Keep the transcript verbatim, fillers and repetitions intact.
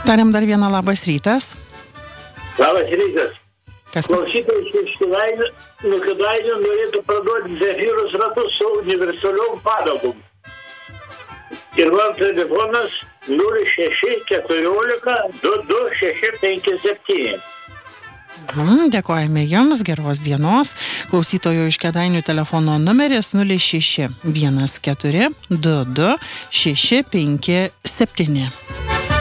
Tariam dar vieną labas rytas. Labas rytas. Kas pas... Klausytojai iš Kėdainių, nuo Kėdainių norėtų parduoti Zefyrus ratus su universaliom padangom. Ir man telefonas nulis šeši keturiolika du du šeši penki septyni. Mhm, dėkojame Jums, geros dienos. Klausytojo iš Kėdainių telefono numeris nulis šeši vienas keturi du du šeši penki septyni.